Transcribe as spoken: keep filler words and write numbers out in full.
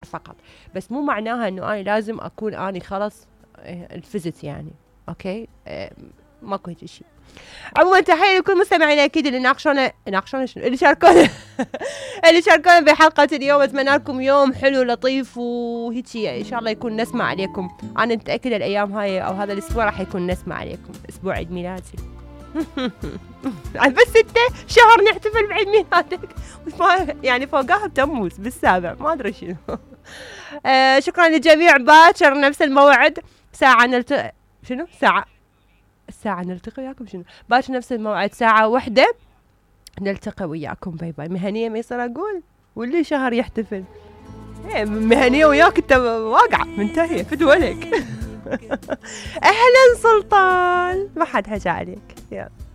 فقط، بس مو معناها انه انا لازم اكون اني خلص الفزت يعني. اوكي اه ماكو هيك شيء. عموما تحية لكل مستمعينا اكيد اللي ناقشونا ناقشونا شنو اللي شاركونا اللي شاركونا بحلقة اليوم. اتمنى لكم يوم حلو لطيف وهيك ان شاء الله يكون نسمع عليكم. انا متأكدة الايام هاي او هذا الاسبوع راح يكون نسمع عليكم، اسبوع عيد ميلادي. بس ستة شهر نحتفل بعيد ميلادك يعني فوقها بتموز بالسابع ما ادري شنو. آه شكرا للجميع. باكر نفس الموعد ساعة نلتقي شنو ساعة الساعة نلتقي وياكم شنو باكر نفس الموعد ساعة واحدة نلتقي وياكم. باي باي. مهنية ما يصير اقول واللي شهر يحتفل ايه مهنية وياك انت واقعة منتهية فدولك. اهلا سلطان ما حد حكى عليك. يلا